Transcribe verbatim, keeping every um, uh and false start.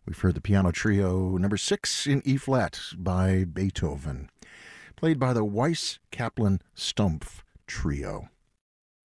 We've heard the piano trio number six in E flat by Beethoven, played by the Weiss Kaplan Stumpf Trio.